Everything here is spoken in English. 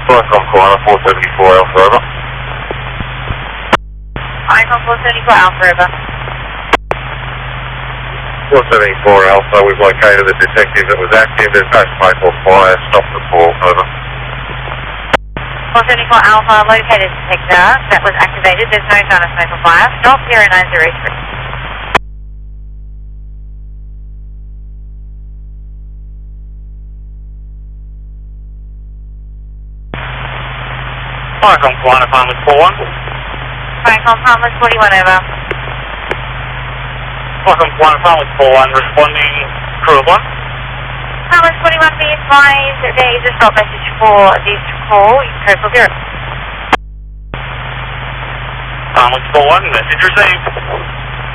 Icon Corner 474 Alpha over. Icon 474 Alpha over. 474 Alpha, we've located the detective that was active. There's no smoke or fire. Stop the call, over. 474 Alpha, located detector that was activated. There's no sign of smoke or fire. Stop 0903. Icon Corner Farmers 41. Icon Farmers 41 over. Icon Corner Farmers 41 responding crew of 1. Farmers 41, be advised that there is a stop message for this call. Code for 0. Farmers 41, message received.